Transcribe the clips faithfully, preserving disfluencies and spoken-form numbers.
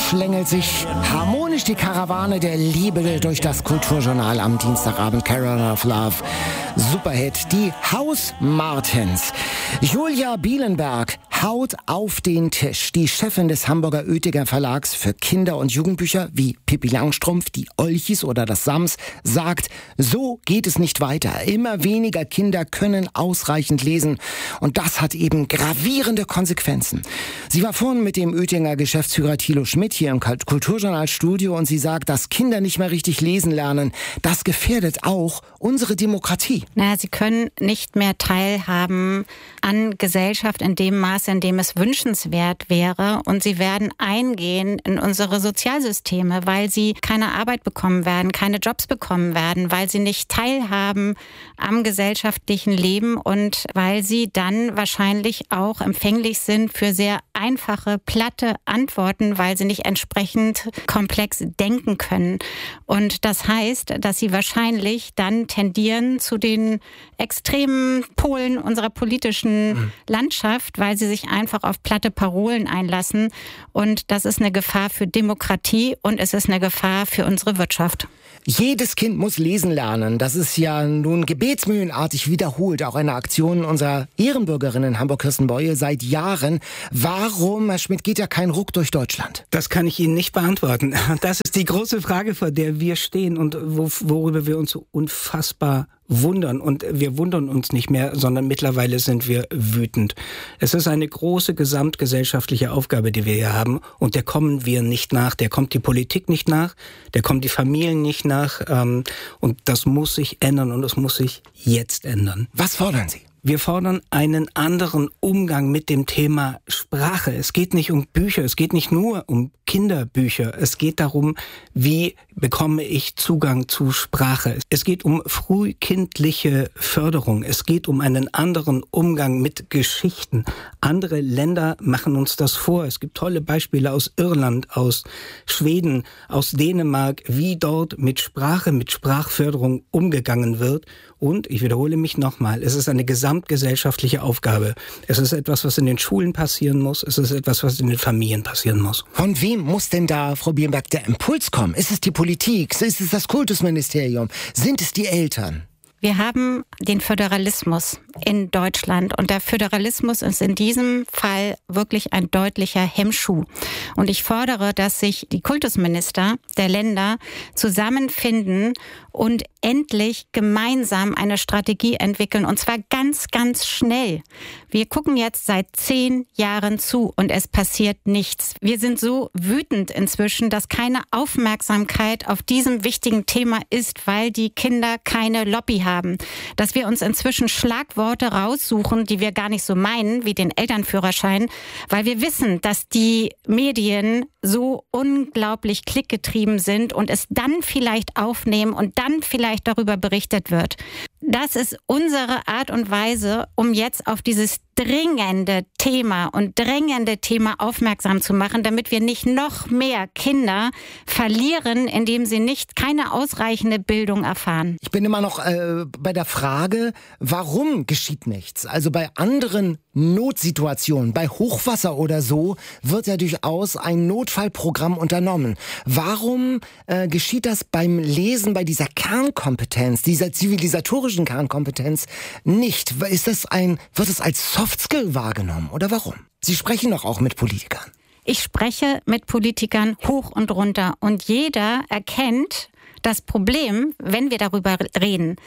schlängelt sich harmonisch die Karawane der Liebe durch das Kulturjournal am Dienstagabend. Carol of Love, Superhit, die Haus Martens. Julia Bielenberg haut auf den Tisch. Die Chefin des Hamburger Oetinger Verlags für Kinder- und Jugendbücher wie Pippi Langstrumpf, die Olchis oder das Sams sagt, so geht es nicht weiter. Immer weniger Kinder können ausreichend lesen. Und das hat eben gravierende Konsequenzen. Sie war vorhin mit dem Oetinger Geschäftsführer Thilo Schmidt hier im Kulturjournalstudio und sie sagt, dass Kinder nicht mehr richtig lesen lernen. Das gefährdet auch unsere Demokratie. Na, sie können nicht mehr teilhaben an Gesellschaft in dem Maße, in dem es wünschenswert wäre. Und sie werden eingehen in unsere Sozialsysteme, weil sie keine Arbeit bekommen werden, keine Jobs bekommen werden, weil sie nicht teilhaben am gesellschaftlichen Leben und weil sie dann wahrscheinlich auch empfänglich sind für sehr einfache, platte Antworten, weil sie nicht entsprechend komplex denken können. Und das heißt, dass sie wahrscheinlich dann tendieren zu den extremen Polen unserer politischen mhm. Landschaft, weil sie sich einfach auf platte Parolen einlassen. Und das ist eine Gefahr für Demokratie und es ist eine Gefahr für unsere Wirtschaft. Jedes Kind muss lesen lernen. Das ist ja nun gebetsmühlenartig wiederholt. Auch eine Aktion unserer Ehrenbürgerin in Hamburg-Kirstenbeue seit Jahren. Warum, Herr Schmidt, geht ja kein Ruck durch Deutschland? Das kann ich Ihnen nicht beantworten. Das ist die große Frage, vor der wir stehen und worüber wir uns so unfassbar wundern. Und wir wundern uns nicht mehr, sondern mittlerweile sind wir wütend. Es ist eine große gesamtgesellschaftliche Aufgabe, die wir hier haben. Und der kommen wir nicht nach. Der kommt die Politik nicht nach. Der kommt die Familien nicht nach. Und das muss sich ändern und es muss sich jetzt ändern. Was fordern Sie? Wir fordern einen anderen Umgang mit dem Thema Sprache. Es geht nicht um Bücher, es geht nicht nur um Kinderbücher. Es geht darum, wie bekomme ich Zugang zu Sprache. Es geht um frühkindliche Förderung. Es geht um einen anderen Umgang mit Geschichten. Andere Länder machen uns das vor. Es gibt tolle Beispiele aus Irland, aus Schweden, aus Dänemark, wie dort mit Sprache, mit Sprachförderung umgegangen wird. Und, ich wiederhole mich nochmal, es ist eine gesamtgesellschaftliche Aufgabe. Es ist etwas, was in den Schulen passieren muss. Es ist etwas, was in den Familien passieren muss. Von wem muss denn da, Frau Bielenberg, der Impuls kommen? Ist es die Politik? Ist es das Kultusministerium? Sind es die Eltern? Wir haben den Föderalismus in Deutschland und der Föderalismus ist in diesem Fall wirklich ein deutlicher Hemmschuh. Und ich fordere, dass sich die Kultusminister der Länder zusammenfinden und endlich gemeinsam eine Strategie entwickeln und zwar ganz, ganz schnell. Wir gucken jetzt seit zehn Jahren zu und es passiert nichts. Wir sind so wütend inzwischen, dass keine Aufmerksamkeit auf diesem wichtigen Thema ist, weil die Kinder keine Lobby haben. Dass wir uns inzwischen Schlagworte raussuchen, die wir gar nicht so meinen, wie den Elternführerschein, weil wir wissen, dass die Medien so unglaublich klickgetrieben sind und es dann vielleicht aufnehmen und dann vielleicht darüber berichtet wird. Das ist unsere Art und Weise, um jetzt auf dieses dringende Thema und drängende Thema aufmerksam zu machen, damit wir nicht noch mehr Kinder verlieren, indem sie nicht keine ausreichende Bildung erfahren. Ich bin immer noch äh, bei der Frage, warum geschieht nichts? Also bei anderen Notsituationen, bei Hochwasser oder so, wird ja durchaus ein Notfallprogramm unternommen. Warum äh, geschieht das beim Lesen, bei dieser Kernkompetenz, dieser zivilisatorischen Kernkompetenz nicht? Ist das ein, wird es als Softskill wahrgenommen oder warum? Sie sprechen doch auch mit Politikern. Ich spreche mit Politikern hoch und runter und jeder erkennt das Problem, wenn wir darüber reden.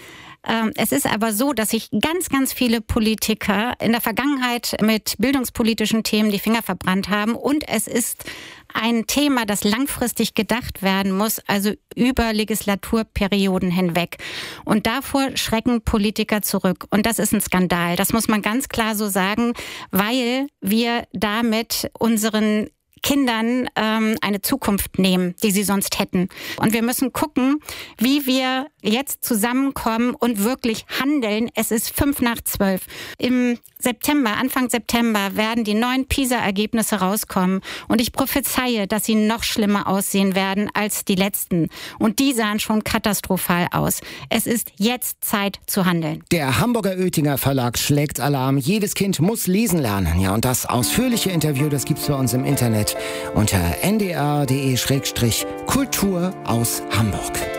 Es ist aber so, dass sich ganz, ganz viele Politiker in der Vergangenheit mit bildungspolitischen Themen die Finger verbrannt haben. Und es ist ein Thema, das langfristig gedacht werden muss, also über Legislaturperioden hinweg. Und davor schrecken Politiker zurück. Und das ist ein Skandal. Das muss man ganz klar so sagen, weil wir damit unseren Kindern ähm, eine Zukunft nehmen, die sie sonst hätten. Und wir müssen gucken, wie wir jetzt zusammenkommen und wirklich handeln. Es ist fünf nach zwölf. Im September, Anfang September werden die neuen PISA-Ergebnisse rauskommen. Und ich prophezeie, dass sie noch schlimmer aussehen werden als die letzten. Und die sahen schon katastrophal aus. Es ist jetzt Zeit zu handeln. Der Hamburger Oetinger Verlag schlägt Alarm. Jedes Kind muss lesen lernen. Ja, und das ausführliche Interview, das gibt's bei uns im Internet. unter n d r punkt d e Schrägstrich Kultur aus Hamburg.